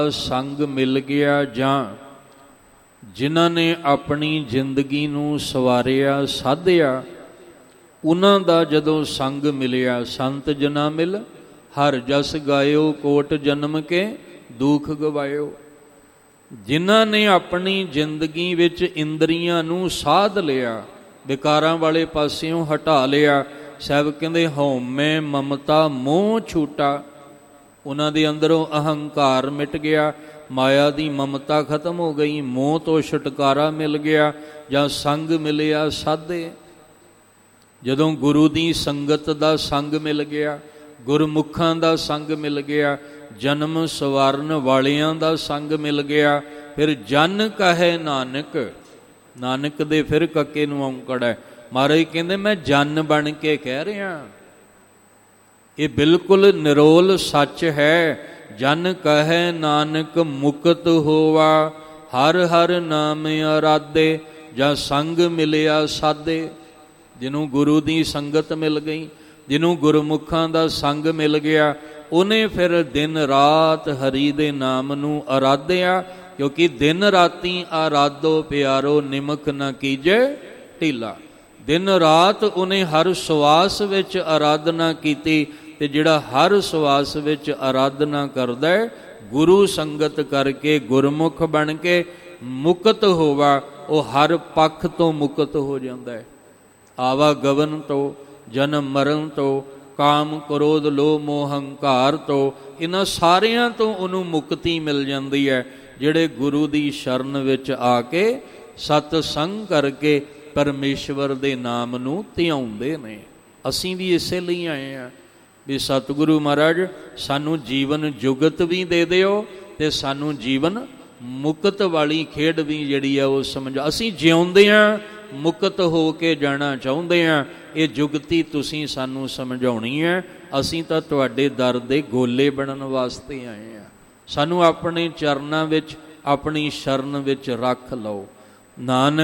ਸੰਗ ਮਿਲ ਗਿਆ, ਜਾਂ ਜਿਨ੍ਹਾਂ ਨੇ ਆਪਣੀ ਜ਼ਿੰਦਗੀ ਨੂੰ ਸਵਾਰਿਆ ਸਾਧਿਆ, ਉਹਨਾਂ ਦਾ ਜਦੋਂ ਸੰਗ ਮਿਲਿਆ। ਸੰਤ ਜਨਾ ਮਿਲ ਹਰ ਜਸ ਗਾਇਓ, ਕੋਟ ਜਨਮ ਕੇ ਦੁੱਖ ਗਵਾਇਓ। ਜਿਨ੍ਹਾਂ ਨੇ ਆਪਣੀ ਜ਼ਿੰਦਗੀ ਵਿੱਚ ਇੰਦਰੀਆਂ ਨੂੰ ਸਾਧ ਲਿਆ, ਵਿਕਾਰਾਂ ਵਾਲੇ ਪਾਸਿਓਂ ਹਟਾ ਲਿਆ। ਸਾਹਿਬ ਕਹਿੰਦੇ ਹਉਮੈ ਮਮਤਾ ਮੋਹ ਛੂਟਾ, ਉਹਨਾਂ ਦੇ ਅੰਦਰੋਂ ਅਹੰਕਾਰ ਮਿਟ ਗਿਆ, ਮਾਇਆ ਦੀ ਮਮਤਾ ਖਤਮ ਹੋ ਗਈ, ਮੋਹ ਤੋਂ ਛੁਟਕਾਰਾ ਮਿਲ ਗਿਆ, ਜਾਂ ਸੰਗ ਮਿਲਿਆ ਸਾਧੇ। ਜਦੋਂ ਗੁਰੂ ਦੀ ਸੰਗਤ ਦਾ ਸੰਗ ਮਿਲ ਗਿਆ, ਗੁਰਮੁਖਾਂ ਦਾ ਸੰਗ ਮਿਲ ਗਿਆ, ਜਨਮ ਸਵਾਰਨ ਵਾਲਿਆਂ ਦਾ ਸੰਗ ਮਿਲ ਗਿਆ, ਫਿਰ ਜਨ ਕਹੇ ਨਾਨਕ। ਨਾਨਕ ਦੇ ਫਿਰ ਕੱਕੇ ਨੂੰ ਔਂਕੜ ਹੈ। ਮਹਾਰਾਜ ਕਹਿੰਦੇ ਮੈਂ ਜਨ ਬਣ ਕੇ ਕਹਿ ਰਿਹਾ, ਇਹ ਬਿਲਕੁਲ ਨਿਰੋਲ ਸੱਚ ਹੈ। ਜਨ ਕਹੈ ਨਾਨਕ ਮੁਕਤ ਹੋਵਾ, ਹਰ ਹਰ ਨਾਮ ਅਰਾਧੇ, ਜਾਂ ਸੰਗ ਮਿਲਿਆ ਸਾਧੇ। ਜਿਹਨੂੰ ਗੁਰੂ ਦੀ ਸੰਗਤ ਮਿਲ ਗਈ, ਜਿਹਨੂੰ ਗੁਰਮੁਖਾਂ ਦਾ ਸੰਗ ਮਿਲ ਗਿਆ, ਉਹਨੇ ਫਿਰ ਦਿਨ ਰਾਤ ਹਰੀ ਦੇ ਨਾਮ ਨੂੰ ਅਰਾਧਿਆ। ਕਿਉਂਕਿ ਦਿਨ ਰਾਤੀ ਆਰਾਧੋ ਪਿਆਰੋ, ਨਿਮਕ ਨਾ ਕੀਜੇ ਢੀਲਾ। ਦਿਨ ਰਾਤ ਉਹਨੇ ਹਰ ਸਵਾਸ ਵਿੱਚ ਆਰਾਧਨਾ ਕੀਤੀ, ਤੇ ਜਿਹੜਾ ਹਰ ਸਵਾਸ ਵਿੱਚ ਆਰਾਧਨਾ ਕਰਦਾ ਹੈ, ਗੁਰੂ ਸੰਗਤ ਕਰਕੇ ਗੁਰਮੁਖ ਬਣ ਕੇ ਮੁਕਤ ਹੋਵਾ, ਉਹ ਹਰ ਪੱਖ ਤੋਂ ਮੁਕਤ ਹੋ ਜਾਂਦਾ ਹੈ। ਆਵਾਗਮਨ ਤੋਂ, ਜਨਮ ਮਰਨ ਤੋਂ, ਕਾਮ ਕ੍ਰੋਧ ਲੋਭ ਮੋਹ ਹੰਕਾਰ ਤੋਂ, ਇਹਨਾਂ ਸਾਰਿਆਂ ਤੋਂ ਉਹਨੂੰ ਮੁਕਤੀ ਮਿਲ ਜਾਂਦੀ ਹੈ, ਜਿਹੜੇ ਗੁਰੂ ਦੀ ਸ਼ਰਨ ਵਿੱਚ ਆ ਕੇ ਸਤ ਸੰਗ ਕਰਕੇ ਪਰਮੇਸ਼ਵਰ ਦੇ ਨਾਮ ਨੂੰ ਧਿਆਉਂਦੇ ਨੇ। ਅਸੀਂ ਵੀ ਇਸੇ ਲਈ ਆਏ ਹਾਂ ਵੀ ਸਤਿਗੁਰੂ ਮਹਾਰਾਜ ਸਾਨੂੰ ਜੀਵਨ ਜੁਗਤ ਵੀ ਦੇ ਦਿਓ, ਤੇ ਸਾਨੂੰ ਜੀਵਨ ਮੁਕਤ ਵਾਲੀ ਖੇਡ ਵੀ ਜਿਹੜੀ ਆ ਉਹ ਸਮਝ। ਅਸੀਂ ਜਿਉਂਦੇ ਹਾਂ, ਮੁਕਤ ਹੋ ਕੇ ਜਾਣਾ ਚਾਹੁੰਦੇ ਹਾਂ, ਇਹ ਜੁਗਤੀ ਤੁਸੀਂ ਸਾਨੂੰ ਸਮਝਾਉਣੀ ਹੈ। ਅਸੀਂ ਤਾਂ ਤੁਹਾਡੇ ਦਰ ਦੇ ਗੋਲੇ ਬਣਨ ਵਾਸਤੇ ਆਏ ਹਾਂ। ਸਾਨੂੰ ਆਪਣੇ ਚਰਨਾਂ ਵਿੱਚ, ਆਪਣੀ ਸ਼ਰਨ ਵਿੱਚ ਰੱਖ ਲਓ। ਨਾਨਕ